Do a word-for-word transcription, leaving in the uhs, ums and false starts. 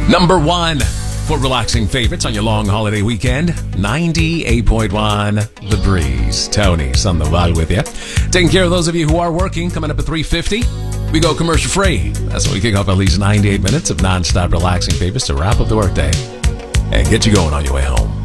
Number one for relaxing favorites on your long holiday weekend, ninety-eight point one The Breeze. Tony's on the vibe with you. Taking care of those of you who are working, coming up at three fifty. We go commercial free. That's when we kick off at least ninety-eight minutes of non-stop relaxing favorites to wrap up the workday and get you going on your way home.